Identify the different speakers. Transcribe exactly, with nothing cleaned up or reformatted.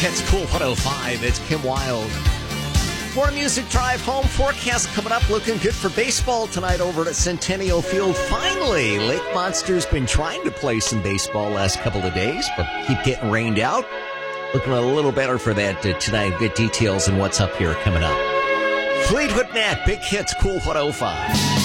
Speaker 1: Hits Cool one oh five. It's Kim Wilde. More Music Drive home forecast coming up. Looking good for baseball tonight over at Centennial Field. Finally, Lake Monster's been trying to play some baseball last couple of days, but keep getting rained out. Looking a little better for that uh, tonight. Good details and what's up here coming up. Fleetwood Mac, Big Hits Cool one oh five.